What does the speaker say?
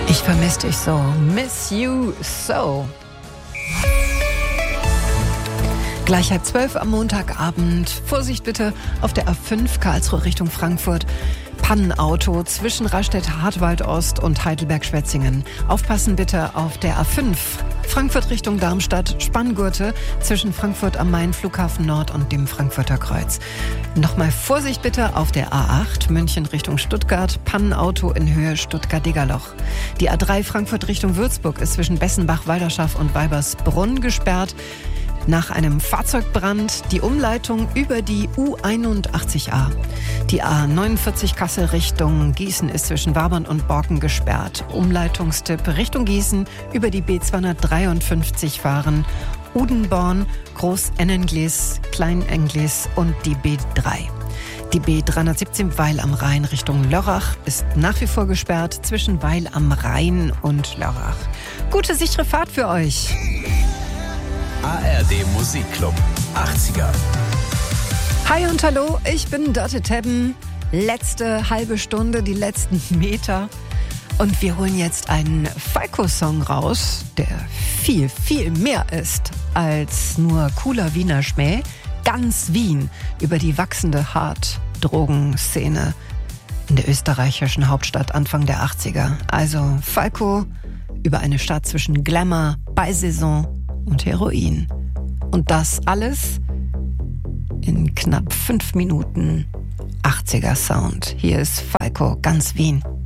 Ich vermisse dich so. Miss you so. Gleich 11:30 am Montagabend. Vorsicht bitte auf der A5 Karlsruhe Richtung Frankfurt. Pannenauto zwischen Rastedt-Hartwald-Ost und Heidelberg-Schwetzingen. Aufpassen bitte auf der A5 Frankfurt Richtung Darmstadt. Spanngurte zwischen Frankfurt am Main, Flughafen Nord und dem Frankfurter Kreuz. Nochmal Vorsicht bitte auf der A8 München Richtung Stuttgart. Pannenauto in Höhe Stuttgart-Degerloch. Die A3 Frankfurt Richtung Würzburg ist zwischen Bessenbach-Walderschaff und Weibersbrunn gesperrt. Nach einem Fahrzeugbrand die Umleitung über die U81a. Die A49 Kassel Richtung Gießen ist zwischen Wabern und Borken gesperrt. Umleitungstipp Richtung Gießen über die B253 fahren. Udenborn, Groß-Ennenglis, Klein-Englis und die B3. Die B317 Weil am Rhein Richtung Lörrach ist nach wie vor gesperrt zwischen Weil am Rhein und Lörrach. Gute, sichere Fahrt für euch. ARD Musikclub 80er. Hi und hallo, ich bin Dörte Tebben. Letzte halbe Stunde, die letzten Meter. Und wir holen jetzt einen Falco-Song raus, der viel, viel mehr ist als nur cooler Wiener Schmäh. Ganz Wien über die wachsende Hard-Drogenszene in der österreichischen Hauptstadt Anfang der 80er. Also Falco über eine Stadt zwischen Glamour, Beisaison und Heroin. Und das alles in knapp 5 Minuten 80er Sound. Hier ist Falco, ganz Wien.